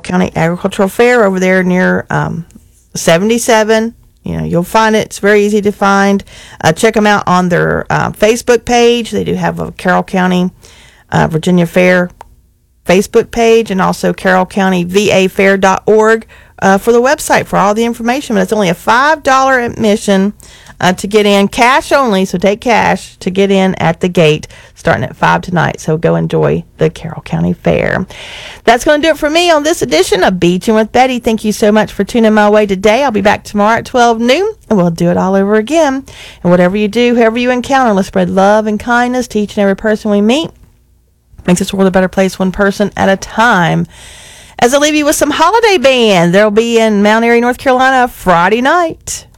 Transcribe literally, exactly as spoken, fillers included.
County Agricultural Fair over there near um, seventy-seven. You know, you'll find it. It's very easy to find. Uh, check them out on their uh, Facebook page. They do have a Carroll County uh, Virginia Fair Facebook page, and also carroll county v a fair dot org uh, for the website for all the information. But it's only a five dollars admission uh, to get in, cash only, so take cash to get in at the gate starting at five tonight. So go enjoy the Carroll County Fair. That's going to do it for me on this edition of Beaching with Betty. Thank you so much for tuning my way today. I'll be back tomorrow at twelve noon, and we'll do it all over again. And whatever you do, whoever you encounter, let's spread love and kindness to each and every person we meet. Makes this world a better place one person at a time. As I leave you with some holiday band, they'll be in Mount Airy, North Carolina Friday night.